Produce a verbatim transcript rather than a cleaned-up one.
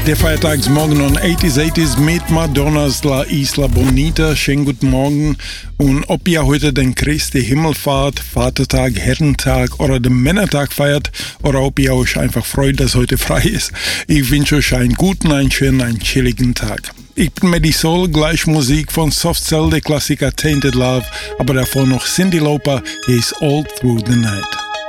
Der Feiertagsmorgen on eighties eighties mit Madonnas La Isla Bonita. Schönen guten Morgen. Und ob ihr heute den Christi Himmelfahrt, Vatertag, Herrentag oder den Männertag feiert oder ob ihr euch einfach freut, dass heute frei ist, ich wünsche euch einen guten, einen schönen, einen chilligen Tag. Ich bin Medisol, gleich Musik von Soft Cell, der Klassiker Tainted Love, aber davor noch Cyndi Lauper, hier ist All Through the Night.